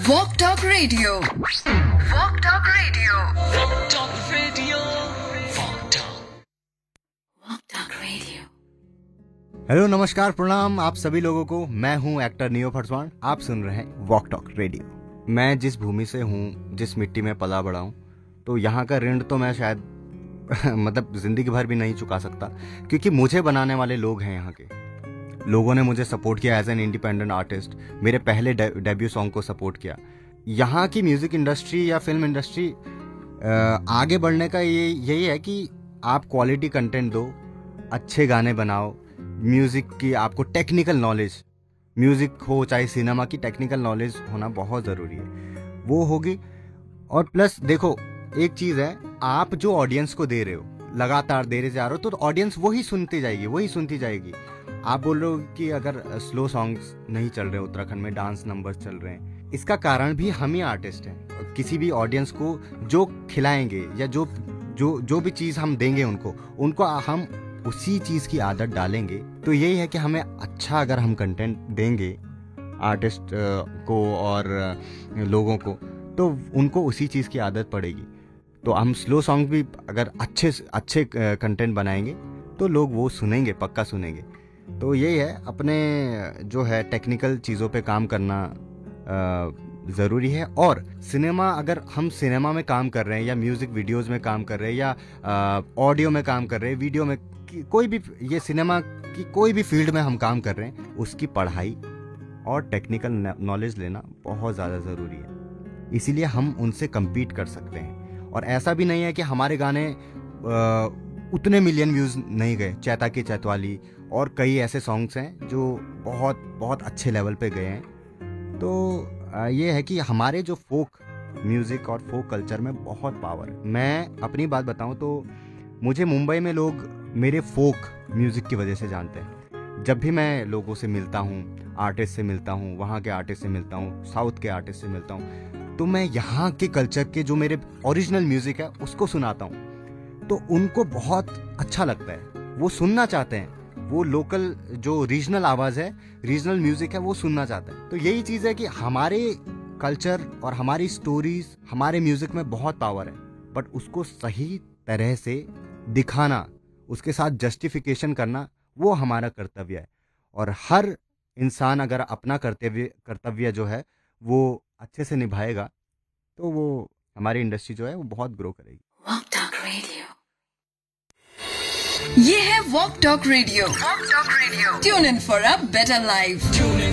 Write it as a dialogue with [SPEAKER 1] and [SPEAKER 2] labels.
[SPEAKER 1] Walk Talk Radio. Walk Talk Radio.
[SPEAKER 2] Walk Talk Radio. Walk Talk.
[SPEAKER 1] Walk Talk Radio.
[SPEAKER 3] Hello, नमस्कार, प्रणाम आप सभी लोगों को। मैं हूं एक्टर नियो फरसवान। आप सुन रहे हैं वॉक टॉक रेडियो। मैं जिस भूमि से हूं, जिस मिट्टी में पला बड़ा हूं, तो यहाँ का ऋण तो मैं शायद मतलब जिंदगी भर भी नहीं चुका सकता, क्योंकि मुझे बनाने वाले लोग हैं। यहाँ के लोगों ने मुझे सपोर्ट किया एज एन इंडिपेंडेंट आर्टिस्ट। मेरे पहले डेब्यू सॉन्ग को सपोर्ट किया। यहाँ की म्यूजिक इंडस्ट्री या फिल्म इंडस्ट्री आगे बढ़ने का यही है कि आप क्वालिटी कंटेंट दो, अच्छे गाने बनाओ, म्यूजिक की आपको टेक्निकल नॉलेज, म्यूजिक हो चाहे सिनेमा की टेक्निकल नॉलेज होना बहुत ज़रूरी है, वो होगी। और प्लस देखो, एक चीज़ है, आप जो ऑडियंस को दे रहे हो, लगातार दे रहे जा रहे हो, तो ऑडियंस वही सुनती जाएगी। आप बोल रहे हो कि अगर स्लो सॉन्ग्स नहीं चल रहे उत्तराखंड में, डांस नंबर्स चल रहे हैं, इसका कारण भी हम ही आर्टिस्ट हैं। किसी भी ऑडियंस को जो खिलाएंगे या जो भी चीज़ हम देंगे उनको हम उसी चीज़ की आदत डालेंगे। तो यही है कि हमें अच्छा अगर हम कंटेंट देंगे आर्टिस्ट को और लोगों को, तो उनको उसी चीज़ की आदत पड़ेगी। तो हम स्लो सॉन्ग भी अगर अच्छे कंटेंट बनाएंगे तो लोग वो सुनेंगे, पक्का सुनेंगे। तो यही है, अपने जो है टेक्निकल चीज़ों पे काम करना ज़रूरी है। और सिनेमा, अगर हम सिनेमा में काम कर रहे हैं या म्यूज़िक वीडियोज़ में काम कर रहे हैं या ऑडियो में काम कर रहे हैं, वीडियो में, कोई भी, ये सिनेमा की कोई भी फील्ड में हम काम कर रहे हैं, उसकी पढ़ाई और टेक्निकल नॉलेज लेना बहुत ज़्यादा ज़रूरी है। इसीलिए हम उनसे कम्पीट कर सकते हैं। और ऐसा भी नहीं है कि हमारे गाने उतने मिलियन व्यूज़ नहीं गए। चैता की चैतवाली और कई ऐसे सॉन्ग्स हैं जो बहुत बहुत अच्छे लेवल पे गए हैं। तो ये है कि हमारे जो फोक म्यूज़िक और फोक कल्चर में बहुत पावर है। मैं अपनी बात बताऊं तो मुझे मुंबई में लोग मेरे फोक म्यूज़िक की वजह से जानते हैं। जब भी मैं लोगों से मिलता हूँ, आर्टिस्ट से मिलता हूँ, वहाँ के आर्टिस्ट से मिलता हूँ, साउथ के आर्टिस्ट से मिलता हूँ, तो मैं यहाँ के कल्चर के जो मेरे ओरिजिनल म्यूज़िक है उसको सुनाता हूँ। तो उनको बहुत अच्छा लगता है, वो सुनना चाहते हैं। वो लोकल जो रीजनल आवाज़ है, रीजनल म्यूज़िक है, वो सुनना चाहते हैं। तो यही चीज़ है कि हमारे कल्चर और हमारी स्टोरीज, हमारे म्यूज़िक में बहुत पावर है, बट उसको सही तरह से दिखाना, उसके साथ जस्टिफिकेशन करना, वो हमारा कर्तव्य है। और हर इंसान अगर अपना कर्तव्य जो है वो अच्छे से निभाएगा, तो वो हमारी इंडस्ट्री जो है वो बहुत ग्रो करेगी।
[SPEAKER 1] Walk Talk Radio. ये है Walk Talk Radio. Walk Talk Radio. Tune in for a better life.
[SPEAKER 2] Tune in